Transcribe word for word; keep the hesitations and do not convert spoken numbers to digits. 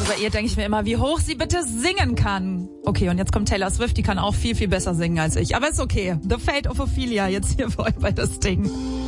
Also bei ihr denke ich mir immer, wie hoch sie bitte singen kann. Okay, und jetzt kommt Taylor Swift, die kann auch viel, viel besser singen als ich. Aber ist okay. The Fate of Ophelia, jetzt hier voll bei das Ding.